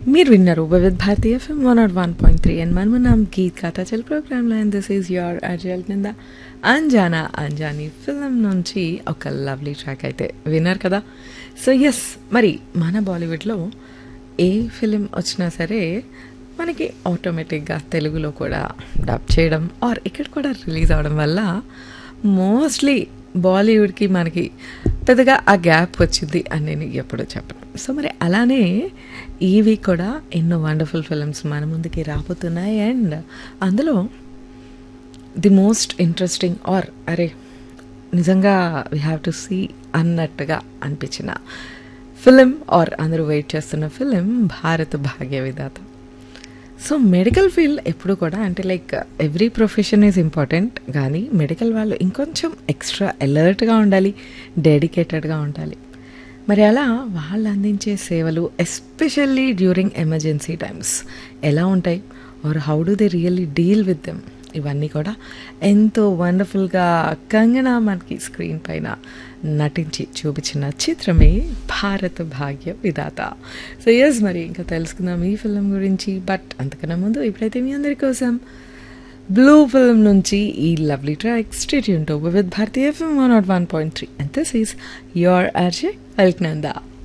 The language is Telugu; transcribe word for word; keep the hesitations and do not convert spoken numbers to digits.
మీరు విన్నారు Vividh Bharati FM one not one point three and మనము నామ్ గీత్ కథ చల్ ప్రోగ్రామ్లో అండ్ దిస్ ఈజ్ యువర్ అజల్ కింద అంజానా అంజానీ ఫిల్మ్ నుంచి ఒక లవ్లీ ట్రాక్ అయితే విన్నారు కదా. సో ఎస్, మరి మన బాలీవుడ్లో ఏ ఫిలిం వచ్చినా సరే మనకి ఆటోమేటిక్గా తెలుగులో కూడా డబ్ చేయడం ఆర్ ఇక్కడ కూడా రిలీజ్ అవడం వల్ల మోస్ట్లీ బాలీవుడ్కి మనకి పెద్దగా ఆ గ్యాప్ వచ్చింది అని నేను ఎప్పుడూ చెప్పను. సో మరి అలానే ఈ వీక్ కూడా ఎన్నో వండర్ఫుల్ ఫిల్మ్స్ మన ముందుకి రాబోతున్నాయి అండ్ అందులో ది మోస్ట్ ఇంట్రెస్టింగ్ ఆర్ అరే నిజంగా వీ హ్యావ్ టు సీ అన్నట్టుగా అనిపించిన ఫిలిం ఆర్ అందరూ వెయిట్ చేస్తున్న ఫిలిం భారత్ భాగ్య విధాత. సో మెడికల్ ఫీల్డ్ ఎప్పుడు కూడా అంటే like every profession is important, కానీ మెడికల్ వాళ్ళు ఇంకొంచెం ఎక్స్ట్రా అలర్ట్గా ఉండాలి, డెడికేటెడ్గా ఉండాలి. మరి అలా వాళ్ళు అందించే సేవలు ఎస్పెషల్లీ డ్యూరింగ్ ఎమర్జెన్సీ టైమ్స్ ఎలా ఉంటాయి are how do they really deal with them, ఇవన్నీ కూడా ఎంతో వండర్ఫుల్గా కంగనా మనకి స్క్రీన్ పైన నటించి చూపించిన చిత్రమే భారత భాగ్య విధాత. సో ఎస్, మరి ఇంకా తెలుసుకుందాం ఈ ఫిల్మ్ గురించి. బట్ అంతకన్నా ముందు ఇప్పుడైతే మీ అందరి కోసం బ్లూ ఫిల్మ్ నుంచి ఈ lovely track state Yoon to Vividh Bharati FM one not one point three and this is your RJ Alaknanda.